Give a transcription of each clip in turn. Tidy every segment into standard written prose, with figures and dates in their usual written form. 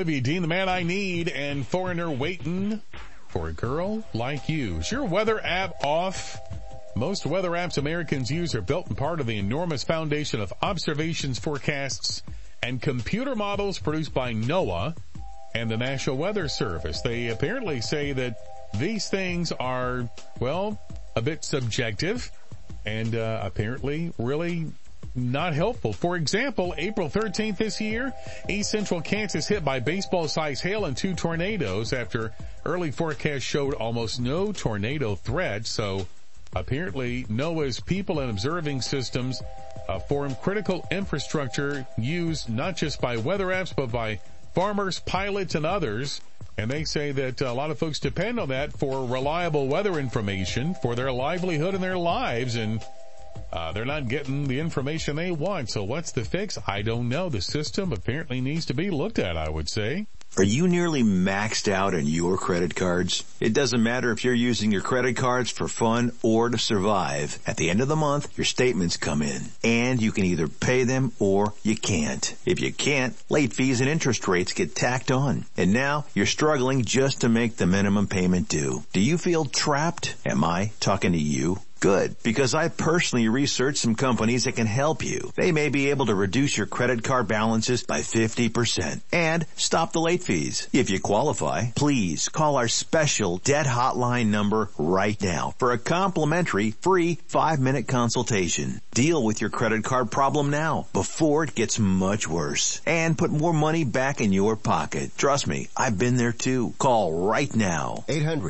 Olivia Dean, The Man I Need, and Foreigner, Waiting for a Girl Like You. Is your weather app off? Most weather apps Americans use are built in part of the enormous foundation of observations, forecasts, and computer models produced by NOAA and the National Weather Service. They apparently say that these things are, well, a bit subjective and apparently really not helpful. For example, April 13th this year, East Central Kansas hit by baseball-sized hail and 2 tornadoes after early forecasts showed almost no tornado threat. So apparently NOAA's people and observing systems form critical infrastructure used not just by weather apps but by farmers, pilots, and others. And they say that a lot of folks depend on that for reliable weather information for their livelihood and their lives, and they're not getting the information they want. So what's the fix? I don't know. The system apparently needs to be looked at, I would say. Are you nearly maxed out on your credit cards? It doesn't matter if you're using your credit cards for fun or to survive. At the end of the month, your statements come in, and you can either pay them or you can't. If you can't, late fees and interest rates get tacked on. And now you're struggling just to make the minimum payment due. Do you feel trapped? Am I talking to you? Good, because I personally researched some companies that can help you. They may be able to reduce your credit card balances by 50% and stop the late fees. If you qualify, please call our special debt hotline number right now for a complimentary free 5-minute consultation. Deal with your credit card problem now before it gets much worse and put more money back in your pocket. Trust me, I've been there too. Call right now.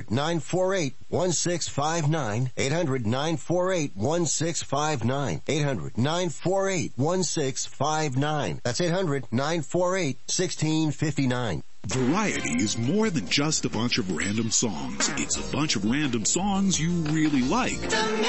800-948-1659. 800-948-1659. 800-948-1659. That's 800-948-1659. Variety is more than just a bunch of random songs. It's a bunch of random songs you really like.